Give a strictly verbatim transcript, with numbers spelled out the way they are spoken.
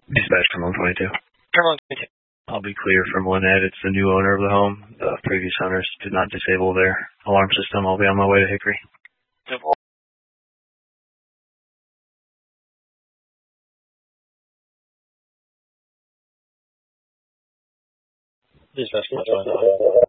Dispatch from one twenty-two. Terminal twenty-two. I'll be clear from Lynette. It's the new owner of the home. The previous owners did not disable their alarm system. I'll be on my way to Hickory. Dispatch from one twenty-two.